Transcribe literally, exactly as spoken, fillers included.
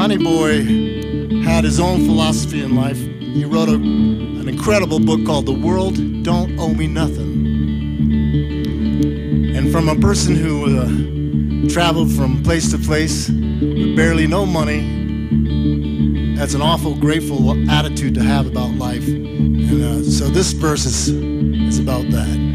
Johnny Boy had his own philosophy in life. He wrote a, an incredible book called The World Don't Owe Me Nothing. And from a person who uh, traveled from place to place with barely no money, that's an awful grateful attitude to have about life. And uh, so this verse is, is about that.